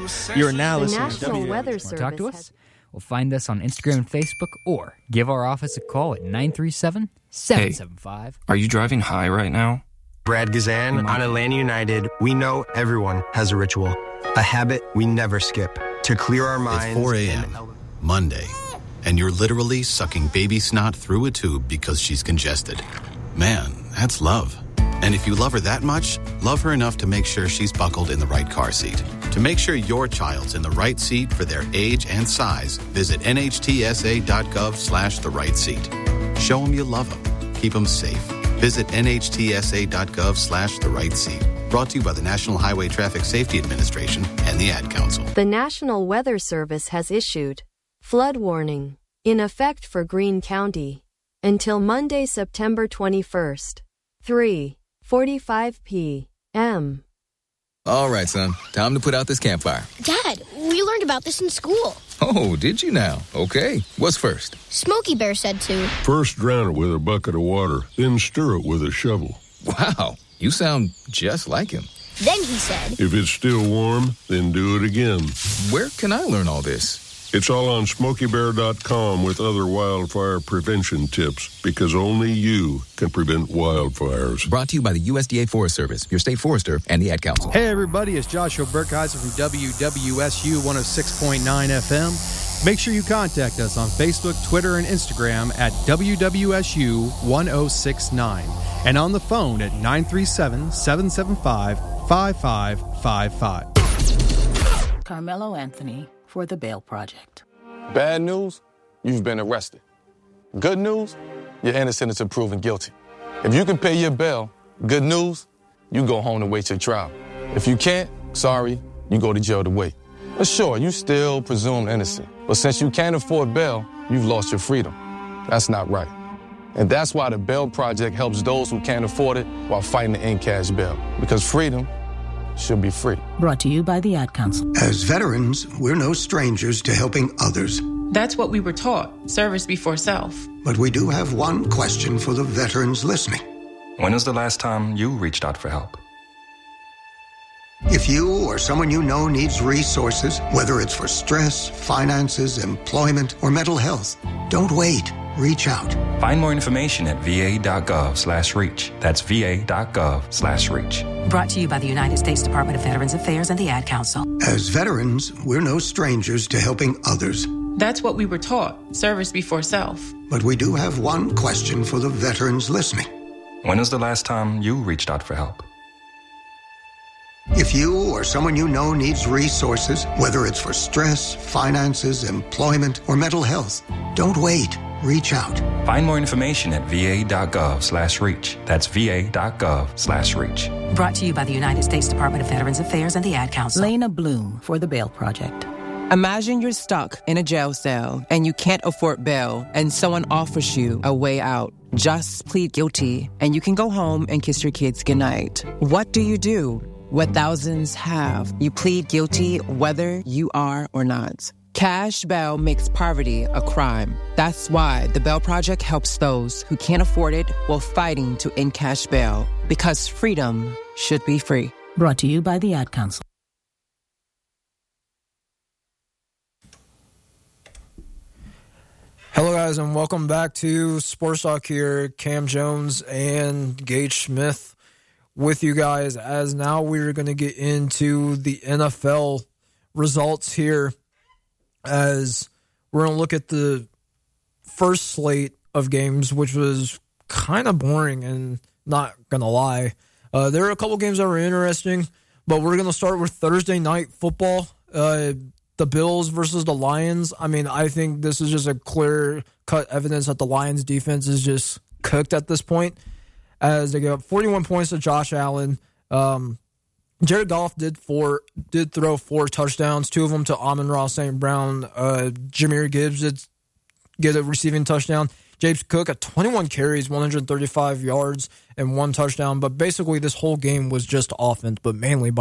You're now The listening National to Weather Want to talk Service to has... us? Well, find us on Instagram and Facebook or give our office a call at 937-775. Are you driving high right now? Brad Gazan, on Atlanta United, we know everyone has a ritual, a habit we never skip, to clear our minds. It's 4 a.m., Monday, and you're literally sucking baby snot through a tube because she's congested. Man, that's love. And if you love her that much, love her enough to make sure she's buckled in the right car seat. To make sure your child's in the right seat for their age and size, visit nhtsa.gov/the right seat. Show them you love them. Keep them safe. Visit nhtsa.gov/the right seat. Brought to you by the National Highway Traffic Safety Administration and the Ad Council. The National Weather Service has issued flood warning in effect for Greene County until Monday, September 21st, 3:45 p.m. All right, son. Time to put out this campfire. Dad, we learned about this in school. Oh, did you now? Okay. What's first? Smokey Bear said to. First drown it with a bucket of water, then stir it with a shovel. Wow. You sound just like him. Then he said. If it's still warm, then do it again. Where can I learn all this? It's all on SmokeyBear.com with other wildfire prevention tips, because only you can prevent wildfires. Brought to you by the USDA Forest Service, your state forester, and the Ad Council. Hey, everybody, it's Joshua Burkheiser from WWSU 106.9 FM. Make sure you contact us on Facebook, Twitter, and Instagram at WWSU 1069 and on the phone at 937-775-5555. Carmelo Anthony for the Bail Project. Bad news, you've been arrested. Good news, you're innocent until proven guilty. If you can pay your bail, good news, you go home to wait your trial. If you can't, sorry, you go to jail to wait. But sure, you still presumed innocent. But since you can't afford bail, you've lost your freedom. That's not right. And that's why the Bail Project helps those who can't afford it while fighting to end cash bail. Because freedom should be free. Brought to you by the Ad Council. As veterans, we're no strangers to helping others. That's what we were taught, service before self. But we do have one question for the veterans listening. When was the last time you reached out for help? If you or someone you know needs resources, whether it's for stress, finances, employment, or mental health, don't wait. Reach out. Find more information at va.gov/reach. That's va.gov/reach. Brought to you by the United States Department of Veterans Affairs and the Ad Council. As veterans, we're no strangers to helping others. That's what we were taught, service before self. But we do have one question for the veterans listening. When was the last time you reached out for help? If you or someone you know needs resources, whether it's for stress, finances, employment, or mental health, don't wait. Reach out. Find more information at va.gov/reach. That's va.gov/reach. Brought to you by the United States Department of Veterans Affairs and the Ad Council. Lena Bloom for the Bail Project. Imagine you're stuck in a jail cell and you can't afford bail and someone offers you a way out. Just plead guilty and you can go home and kiss your kids goodnight. What do? What thousands have. You plead guilty whether you are or not. Cash bail makes poverty a crime. That's why the Bail Project helps those who can't afford it while fighting to end cash bail. Because freedom should be free. Brought to you by the Ad Council. Hello, guys, and welcome back to Sports Talk here. Cam Jones and Gage Smith with you guys, as now we're going to get into the NFL results here, as we're going to look at the first slate of games, which was kind of boring, and not going to lie. There are a couple games that were interesting, but we're going to start with Thursday night football. The Bills versus the Lions. I mean, I think this is just a clear-cut evidence that the Lions defense is just cooked at this point, as they give up 41 points to Josh Allen. Jared Goff did throw 4 touchdowns, 2 of them to Amon-Ra St. Brown. Jahmyr Gibbs did get a receiving touchdown. James Cook at 21 carries, 135 yards, and 1 touchdown. But basically, this whole game was just offense, but mainly by